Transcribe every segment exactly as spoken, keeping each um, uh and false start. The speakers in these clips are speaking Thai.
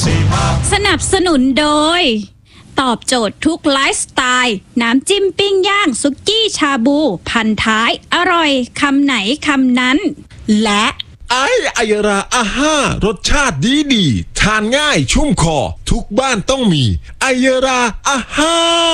สนับสนุนโดยตอบโจทย์ทุกไลฟ์สไตล์น้ำจิ้มปิ้งย่างสุกี้ชาบูพันท้ายอร่อยคำไหนคำนั้นและไอไอยราอาห้ารสชาติดีดีทานง่ายชุ่มคอทุกบ้านต้องมีไอยราอาห้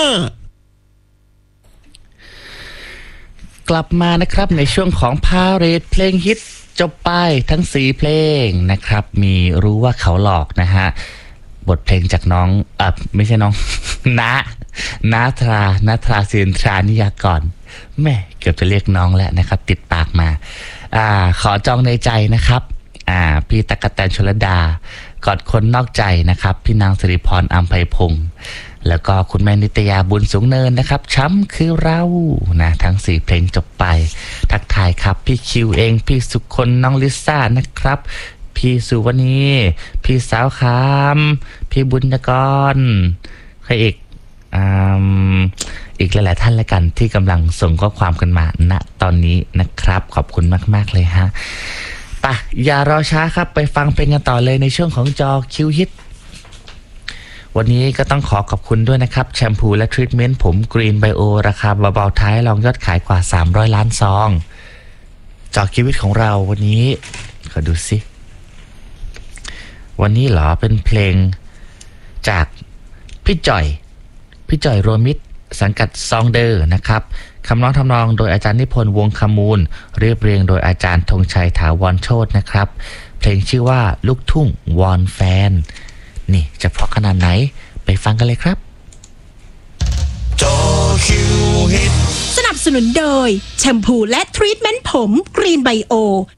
ากลับมานะครับในช่วงของพาเรดเพลงฮิตจบไปทั้งสี่เพลงนะครับมีรู้ว่าเขาหลอกนะฮะบทเพลงจากน้องอ่ะไม่ใช่น้อง นานาทรานาทราเซียนทรานิยากรแม่เกือบจะเรียกน้องแล้วนะครับติดปากมาอ่าขอจองในใจนะครับอ่าพี่ตะกะแตนชลดากอดคนนอกใจนะครับพี่นางสิริพรอัมไพพงศ์แล้วก็คุณแม่นิตยาบุญสูงเนินนะครับช้ำคือเรานะทั้งสี่เพลงจบไปทักทายครับพี่คิวเองพี่สุคนน้องลิซ่านะครับพี่สุวรรณีพี่สาวคามพี่บุญกรใครอีกออีกหลายๆท่านแล้วกันที่กำลังส่งข้อความกันมาณตอนนี้นะครับขอบคุณมากๆเลยฮะป่ะอย่ารอช้าครับไปฟังเพลงกันต่อเลยในช่วงของจอคิวฮิตวันนี้ก็ต้องขอขอบคุณด้วยนะครับแชมพูและทรีทเมนต์ผมกรีนไบโอราคาเบาๆท้ายรองยอดขายกว่าสามร้อยล้านซองจอคิวฮิตของเราวันนี้ขอดูสิวันนี้เหรอเป็นเพลงจากพี่จ่อยพี่จ่อยโรมิตสังกัดซองเดอร์นะครับคำร้องทำนองโดยอาจารย์นิพนธ์วงคมูลเรียบเรียงโดยอาจารย์ธงชัยถาวรโชตินะครับเพลงชื่อว่าลูกทุ่งวอนแฟนนี่จะเพราะขนาดไหนไปฟังกันเลยครับจอคิวฮิตสนับสนุนโดยแชมพูและทรีทเมนต์ผมกรีนไบโอ